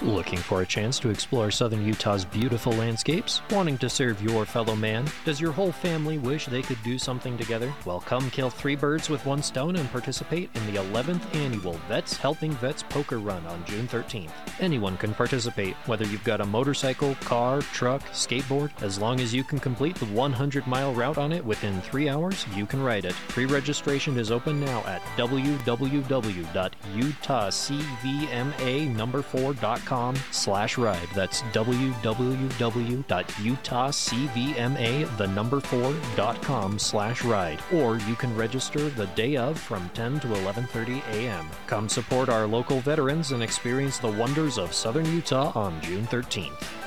Looking for a chance to explore southern Utah's beautiful landscapes? Wanting to serve your fellow man? Does your whole family wish they could do something together? Well, come kill 3 birds with 1 stone and participate in the 11th annual Vets Helping Vets Poker Run on June 13th. Anyone can participate, whether you've got a motorcycle, car, truck, skateboard. As long as you can complete the 100-mile route on it within 3 hours, you can ride it. Pre-registration is open now at www.utahcvma4.com/ride. That's www.utahcvma4.com/ride. Or you can register the day of from 10 to 11:30 a.m. Come support our local veterans and experience the wonders of southern Utah on June 13th.